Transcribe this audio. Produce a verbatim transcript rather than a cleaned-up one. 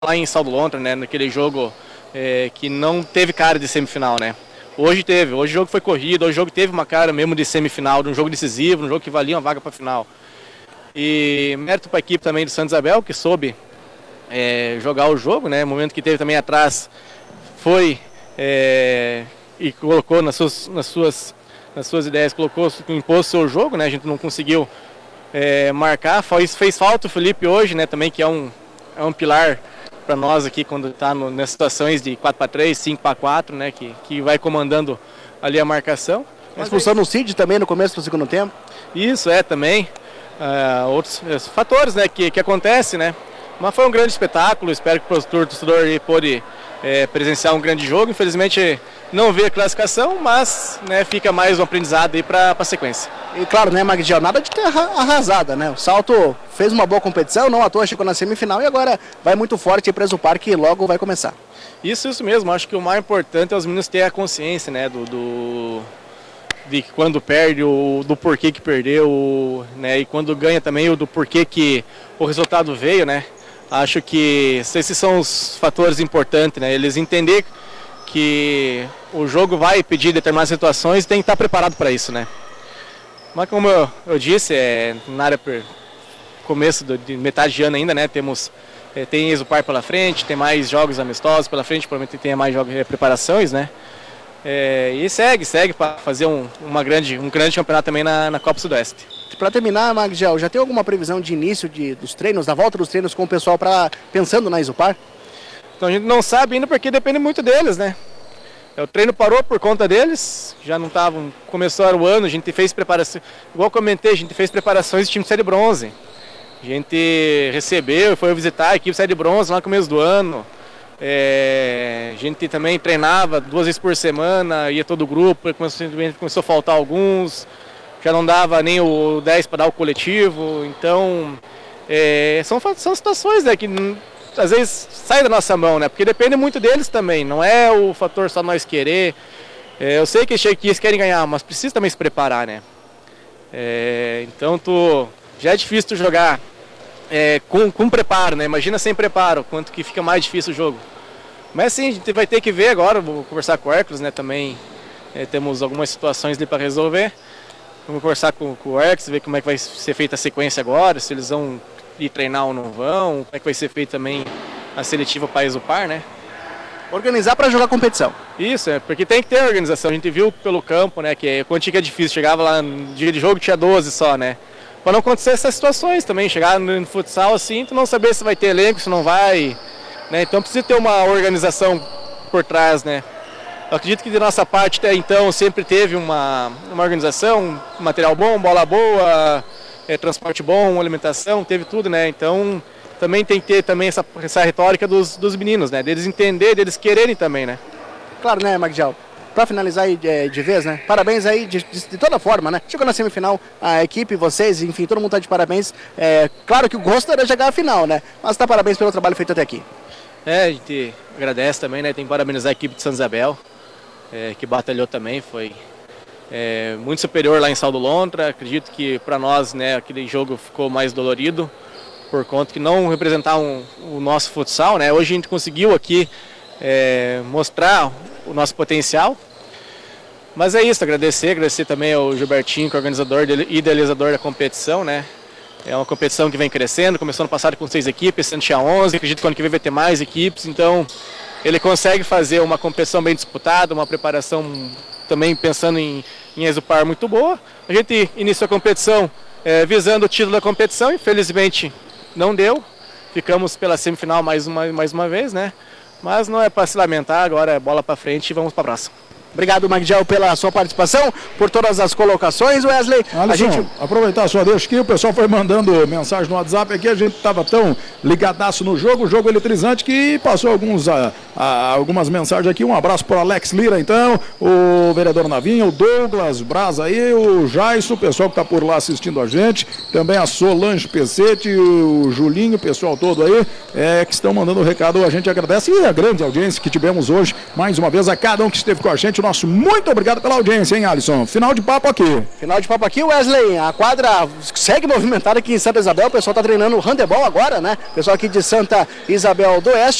lá em Saldo Lontra, né, naquele jogo é, que não teve cara de semifinal, né? Hoje teve, hoje o jogo foi corrido, hoje o jogo teve uma cara mesmo de semifinal, de um jogo decisivo, um jogo que valia uma vaga para a final. E mérito para a equipe também do Santa Isabel, que soube é, jogar o jogo, né? O momento que teve também atrás foi é, e colocou nas suas, nas suas, nas suas ideias, colocou, impôs o seu jogo, né? A gente não conseguiu é, marcar, fez, fez falta o Felipe hoje, né? Também que é um, é um pilar para nós aqui quando está nas situações de quatro para três, cinco para quatro, né? Que, que vai comandando ali a marcação. A expulsão no Cid também no começo do segundo tempo? Isso, é, também. Uh, outros uh, fatores, né, que, que acontecem, né? Mas foi um grande espetáculo, espero que o torcedor pôde é, presenciar um grande jogo. Infelizmente não veio a classificação, mas né, fica mais um aprendizado aí para a sequência. E claro, né, Magdiel, nada de ter arrasada, né? O Salto fez uma boa competição, não à toa chegou na semifinal e agora vai muito forte para o Parque e logo vai começar. Isso, isso mesmo, acho que o mais importante é os meninos terem a consciência, né, do... do... de quando perde, o, do porquê que perdeu, né, e quando ganha também o do porquê que o resultado veio, né. Acho que esses são os fatores importantes, né, eles entenderem que o jogo vai pedir determinadas situações e tem que estar preparado para isso, né. Mas como eu, eu disse, é, na área per, começo do, de metade de ano ainda, né, temos, é, tem Exupar pela frente, tem mais jogos amistosos pela frente, provavelmente tem mais jogos de preparações, né. É, e segue, segue para fazer um, uma grande, um grande campeonato também na, na Copa Sudoeste. Para terminar, Magdiel, já tem alguma previsão de início de, dos treinos, da volta dos treinos com o pessoal pra, pensando na Exupar? Então a gente não sabe ainda porque depende muito deles, né? O treino parou por conta deles, já não estavam, começou o ano, a gente fez preparação, igual eu comentei, a gente fez preparações de time de série bronze. A gente recebeu, foi visitar a equipe de série bronze lá no começo do ano. É, a gente também treinava duas vezes por semana, ia todo o grupo, começou, começou a faltar alguns, já não dava nem o dez para dar o coletivo, então é, são, são situações, né, que às vezes saem da nossa mão, né, porque depende muito deles também, não é o fator só nós querer. É, eu sei que eles querem ganhar, mas precisa também se preparar, né, é, então tu, já é difícil tu jogar é, com, com preparo, né, imagina sem preparo, quanto que fica mais difícil o jogo. Mas sim, a gente vai ter que ver agora, vou conversar com o Hércules, né, também é, temos algumas situações ali para resolver. Vamos conversar com, com o Hércules, ver como é que vai ser feita a sequência agora, se eles vão ir treinar ou não vão, como é que vai ser feita também a seletiva para Exupar, né. Organizar para jogar competição. Isso, é, porque tem que ter organização, a gente viu pelo campo, né, que quando tinha que é difícil, chegava lá no dia de jogo tinha doze só, né. Para não acontecer essas situações também, chegar no, no futsal assim, tu não saber se vai ter elenco, se não vai... Né, então precisa ter uma organização por trás, né? Eu acredito que de nossa parte até então sempre teve uma, uma organização, material bom, bola boa, é, transporte bom, alimentação, teve tudo, né? Então também tem que ter também essa, essa retórica dos, dos meninos, né? Deles entenderem, deles quererem também, né? Claro, né, Magdiel? Para finalizar aí de, de vez, né? Parabéns aí de, de, de toda forma, né? Chegou na semifinal, a equipe, vocês, enfim, todo mundo tá de parabéns. É, claro que o gosto era chegar à final, né? Mas tá parabéns pelo trabalho feito até aqui. É, a gente agradece também, né? Tem que parabenizar a equipe de Santa Isabel, é, que batalhou também, foi é, muito superior lá em Saldo Lontra. Acredito que para nós, né, aquele jogo ficou mais dolorido, por conta que não representava um, o nosso futsal, né? Hoje a gente conseguiu aqui é, mostrar o nosso potencial. Mas é isso, agradecer, agradecer também ao Gilbertinho, que é organizador e idealizador da competição, né? É uma competição que vem crescendo, começou no passado com seis equipes, esse ano tinha onze, acredito que ano que vem vai ter mais equipes, então ele consegue fazer uma competição bem disputada, uma preparação também pensando em, em Exupar muito boa. A gente iniciou a competição é, visando o título da competição, infelizmente não deu, ficamos pela semifinal mais uma, mais uma vez, né? Mas não é para se lamentar, agora é bola para frente e vamos para a próxima. Obrigado, Magdiel, pela sua participação, por todas as colocações. Wesley, Alisson, a gente... aproveitar a sua deixa aqui, o pessoal foi mandando mensagem no WhatsApp aqui, a gente estava tão ligadaço no jogo, o jogo eletrizante, que passou alguns, a, a, algumas mensagens aqui. Um abraço para o Alex Lira, então, o vereador Navinha, o Douglas Braz aí, o Jaisso, o pessoal que está por lá assistindo a gente, também a Solange Pecete, o Julinho, o pessoal todo aí, é, que estão mandando o recado, a gente agradece, e a grande audiência que tivemos hoje, mais uma vez, a cada um que esteve com a gente. Nosso muito obrigado pela audiência, hein, Alisson? Final de papo aqui. Final de papo aqui, Wesley. A quadra segue movimentado aqui em Santa Isabel. O pessoal está treinando handebol agora, né? O pessoal aqui de Santa Isabel do Oeste.